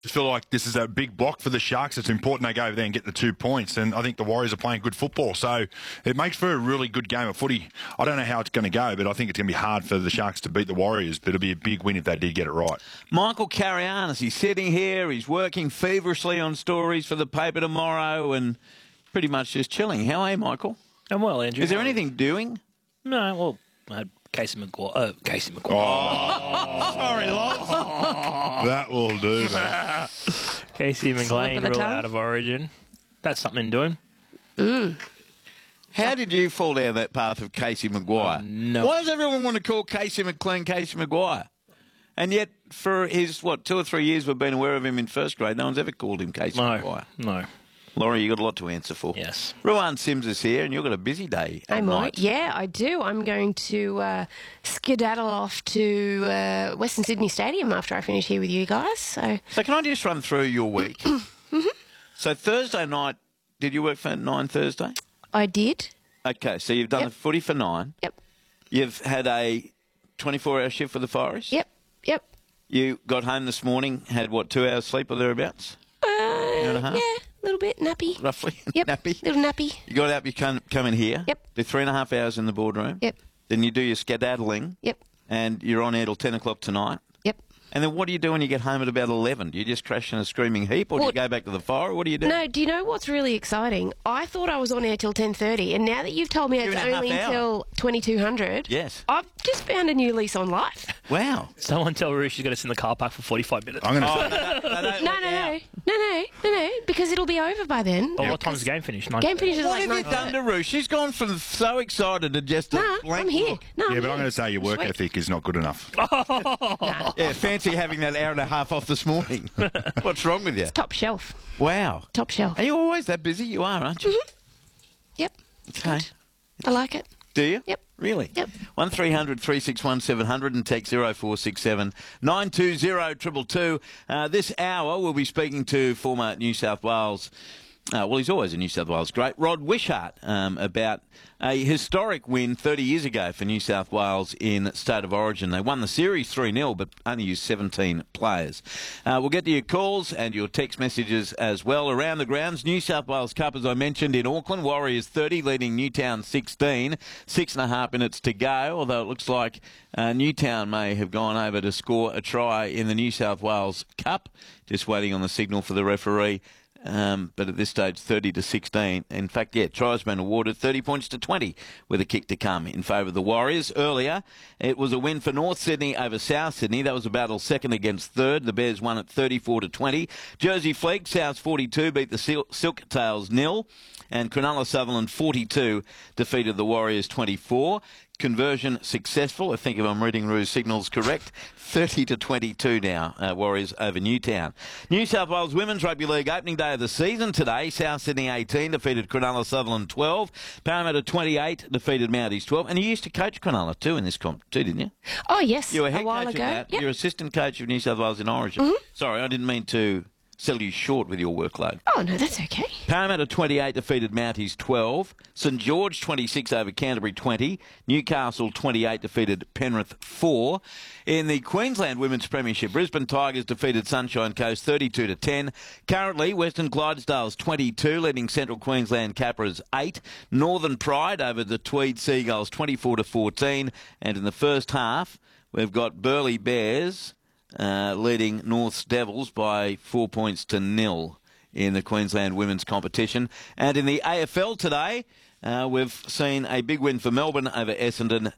just feel like this is a big block for the Sharks. It's important they go over there and get the 2 points. And I think the Warriors are playing good football. So it makes for a really good game of footy. I don't know how it's going to go, but I think it's going to be hard for the Sharks to beat the Warriors. But it'll be a big win if they did get it right. Michael Carrianis, he's sitting here. He's working feverishly on stories for the paper tomorrow and pretty much just chilling. How are you, Michael? I'm well, Andrew. Is there anything doing? No, well, I had Casey McGuire. Sorry, Loz. That will do, man. Casey McLean ruled out of Origin. That's something doing. How did you fall down that path of Casey McGuire? No. Why does everyone want to call Casey McLean Casey McGuire? And yet, for his, 2 or 3 years we've been aware of him in first grade, no one's ever called him Casey McGuire. No. Laurie, you've got a lot to answer for. Yes. Ruan Sims is here, and you've got a busy day. I might. Yeah, I do. I'm going to skedaddle off to Western Sydney Stadium after I finish here with you guys. So can I just run through your week? Mm-hmm. So Thursday night, did you work for 9 Thursday? I did. Okay, so you've done the footy for 9. Yep. You've had a 24-hour shift for the Forest? Yep. You got home this morning, had, 2 hours sleep or thereabouts? Hour and a half? Yeah, a little bit. Nappy. Roughly? Yep. Nappy? Little nappy. You got up, you come in here. Yep. Do 3.5 hours in the boardroom. Yep. Then you do your skedaddling. Yep. And you're on air till 10 o'clock tonight. Yep. And then what do you do when you get home at about 11? Do you just crash in a screaming heap, or do you go back to the fire, or what do you do? No, do you know what's really exciting? I thought I was on air till 10:30, and now that you've told me it's 2.5 only hours. until 2200, Yes. I've just found a new lease on life. Wow. Someone tell Roo she's got us in the car park for 45 minutes. I'm going to No, because it'll be over by then. But what time's the game finish? Game finishes What like have you 9. done to Ruth? She's gone from so excited to just a No, blank I'm here. look. No, Yeah, but I'm going to say your work Sweet. ethic is not good enough. Yeah, fancy having that hour and a half off this morning. What's wrong with you? Top shelf. Wow. Top shelf. Are you always that busy? You are, aren't you? Yep. Okay. I like it. Do you? Yep. Really? Yep. 1300 361 700 and text 0467 920 222. This hour we'll be speaking to former New South Wales, he's always a New South Wales great, Rod Wishart, about a historic win 30 years ago for New South Wales in State of Origin. They won the series 3-0 but only used 17 players. We'll get to your calls and your text messages as well. Around the grounds, New South Wales Cup, as I mentioned, in Auckland. Warriors 30 leading Newtown 16. 6.5 minutes to go, although it looks like Newtown may have gone over to score a try in the New South Wales Cup. Just waiting on the signal for the referee. But at this stage, 30-16. In fact, tries been awarded 30 points to 20 with a kick to come in favour of the Warriors. Earlier, it was a win for North Sydney over South Sydney. That was a battle second against third. The Bears won at 34-20. Jersey Flegg, South 42, beat the Silk Tails 0. And Cronulla Sutherland 42 defeated the Warriors 24. Conversion successful. I think if I'm reading Rue's signals correct, 30-22 now. Warriors over Newtown. New South Wales Women's Rugby League opening day of the season today. South Sydney 18 defeated Cronulla Sutherland 12. Parramatta 28 defeated Mounties 12. And you used to coach Cronulla too in this comp too, didn't you? Oh, yes. You were head a while coach ago. of that. Yep. You're assistant coach of New South Wales in Origin. Sorry, I didn't mean to sell you short with your workload. Oh, no, that's okay. Parramatta 28 defeated Mounties 12. St George 26 over Canterbury 20. Newcastle 28 defeated Penrith 4. In the Queensland Women's Premiership, Brisbane Tigers defeated Sunshine Coast 32-10. Currently, Western Clydesdales 22, leading Central Queensland Capras 8. Northern Pride over the Tweed Seagulls 24-14. And in the first half, we've got Burleigh Bears leading North's Devils by 4 points to 0 in the Queensland women's competition. And in the AFL today, we've seen a big win for Melbourne over Essendon,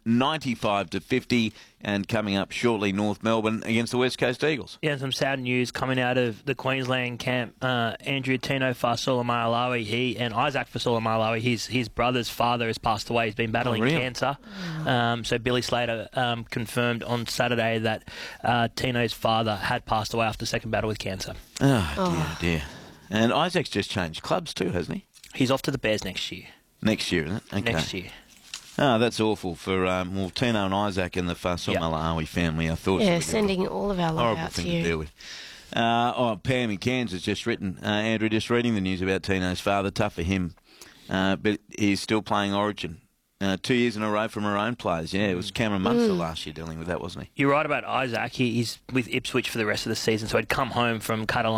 95-50, and coming up shortly, North Melbourne against the West Coast Eagles. Yeah, some sad news coming out of the Queensland camp. Andrew Tino Fasola-Malawi, he and Isaac Fasola-Malawi, his brother's father has passed away. He's been battling cancer. So Billy Slater confirmed on Saturday that Tino's father had passed away after the second battle with cancer. Oh, dear. And Isaac's just changed clubs too, hasn't he? He's off to the Bears next year. Next year, isn't it? Okay. Next year. Oh, that's awful for Tino and Isaac and the Fasola-Malawi family. I thought Yeah, sending all of our love horrible out to thing you. to deal with. Pam in Cairns has just written, Andrew, just reading the news about Tino's father. Tough for him, but he's still playing Origin. 2 years in a row from her own players. Yeah, it was Cameron Munster last year dealing with that, wasn't he? You're right about Isaac. He's with Ipswich for the rest of the season, so he'd come home from Catalan